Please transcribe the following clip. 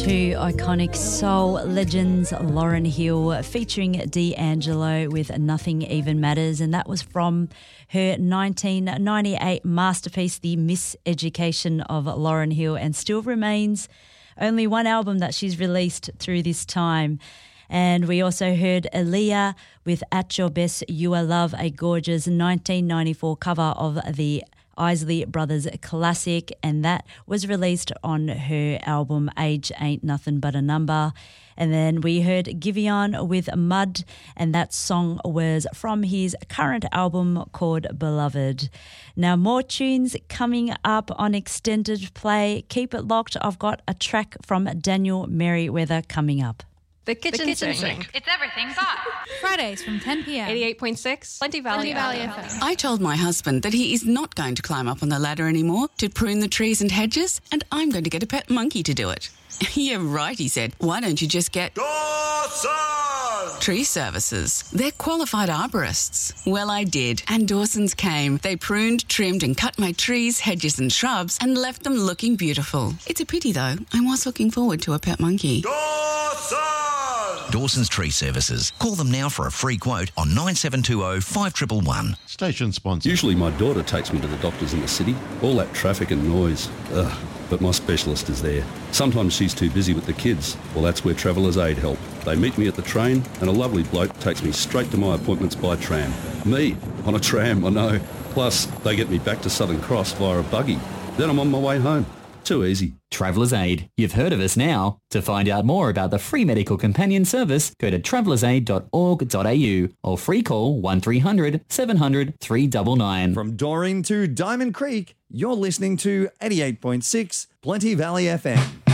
Two iconic soul legends, Lauryn Hill featuring D'Angelo with Nothing Even Matters, and that was from her 1998 masterpiece, The Miseducation of Lauryn Hill, and still remains only one album that she's released through this time. And we also heard Aaliyah with At Your Best, You Are Love, a gorgeous 1994 cover of the Isley Brothers classic, and that was released on her album Age Ain't Nothing But a Number. And then we heard Giveon with Mud, and that song was from his current album called Beloved. Now, more tunes coming up on Extended Play. Keep it locked. I've got a track from Daniel Merriweather coming up. The kitchen sink. It's everything but. Fridays from 10 p.m. 88.6 Plenty Valley FM. I told my husband that he is not going to climb up on the ladder anymore to prune the trees and hedges, and I'm going to get a pet monkey to do it. Yeah, right, he said. Why don't you just get Dawson Tree Services? They're qualified arborists. Well, I did. And Dawson's came. They pruned, trimmed and cut my trees, hedges and shrubs and left them looking beautiful. It's a pity, though. I was looking forward to a pet monkey. Dawson's Tree Services. Call them now for a free quote on 9720 5111. Station sponsor. Usually my daughter takes me to the doctors in the city. All that traffic and noise. Ugh. But my specialist is there. Sometimes she's too busy with the kids. Well, that's where Travellers Aid help. They meet me at the train and a lovely bloke takes me straight to my appointments by tram. Me, on a tram, I know. Plus, they get me back to Southern Cross via a buggy. Then I'm on my way home. Too easy. Travellers Aid. You've heard of us now. To find out more about the free medical companion service, go to travellersaid.org.au or free call 1300 700 399. From Doreen to Diamond Creek, you're listening to 88.6 Plenty Valley FM.